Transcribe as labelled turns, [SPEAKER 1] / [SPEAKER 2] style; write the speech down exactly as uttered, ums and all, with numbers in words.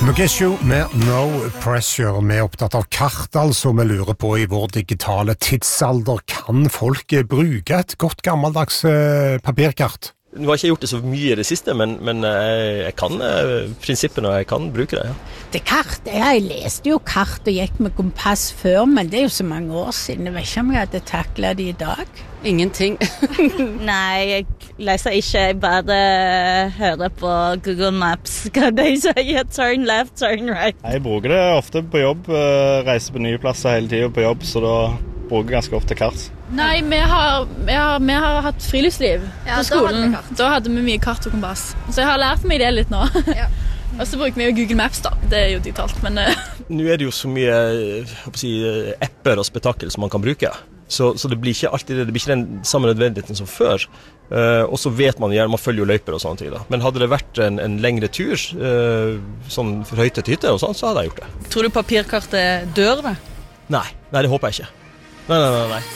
[SPEAKER 1] Mogadishu med No Pressure. Vi er opptatt av kart, altså. Vi lurer på i vår digitale tidsalder, kan folk bruke et godt gammeldags eh, papirkart?
[SPEAKER 2] Nå har jeg ikke gjort det så mye i det siste, men, men jeg kan eh, prinsippene, og jeg kan bruke det. Ja.
[SPEAKER 3] Det kart, jeg leste jo kart og gikk med kompass før, men det er jo så mange år siden. Jeg vet ikke om jeg hadde taklet det i dag.
[SPEAKER 4] Ingenting.
[SPEAKER 5] Nei, jeg leser ikke, jeg bare hører på Google Maps. Hva de sier, turn left, turn right.
[SPEAKER 6] Jeg bruker det ofte på jobb, reiser på nye plasser hele tiden på jobb, så da bruker jeg ganske ofte kart.
[SPEAKER 7] Nei, vi har, vi har, vi har hatt friluftsliv
[SPEAKER 4] Ja,
[SPEAKER 7] på skolen.
[SPEAKER 4] da hadde,
[SPEAKER 7] da hadde vi mye kart og kompass. Så jeg har lært meg det litt nå.
[SPEAKER 4] Ja.
[SPEAKER 7] Og så bruker vi jo Google Maps da. Det er jo digitalt, men... Uh...
[SPEAKER 2] Nå er det jo så mye jeg håper å si, apper og spetakkel som man kan bruke. Så, så det blir ikke alltid det blir ikke den samme nødvendigheten som før. Uh, og så vet man gjerne, man følger jo løyper og sånne ting da. Men hadde det vært en, en lengre tur, uh, sånn fra hytte til hytte og sånn, så hadde jeg gjort det.
[SPEAKER 4] Tror du papirkartet dør det?
[SPEAKER 2] Nei, nei det håper jeg ikke. Nei, nei, nei, nei.